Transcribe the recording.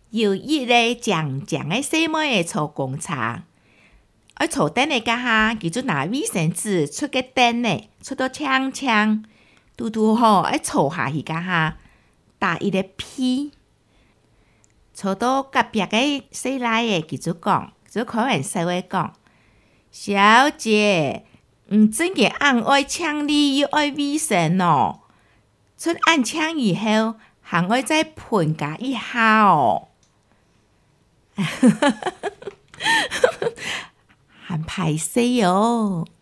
有一个强强的细妹的做工厂，而坐等的家下，佢就拿卫生纸出个灯呢，出到呛呛，嘟嘟吼，而坐下去家下，打一个屁，坐到隔壁个细奶的，佢就讲，就开玩笑话讲，小姐，真嘅按爱呛你又爱卫生哦，出按呛以后，还爱再喷加一下哦。很歹勢哦。